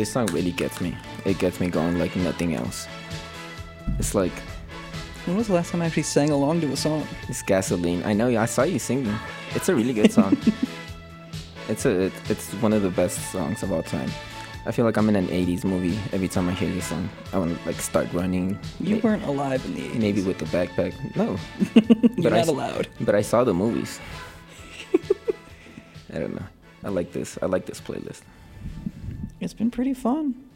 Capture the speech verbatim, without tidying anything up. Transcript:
this song really gets me. It gets me going like nothing else. It's like When was the last time I actually sang along to a song? it's gasoline. I know. I saw you singing. It's a really good song. it's a it, it's one of the best songs of all time. I feel like I'm in an eighties movie every time I hear this song. I want to like start running. You May- weren't alive in the eighties. Maybe with the backpack. No. You're I not s- allowed. But I saw the movies. I don't know. I like this. I like this playlist. It's been pretty fun.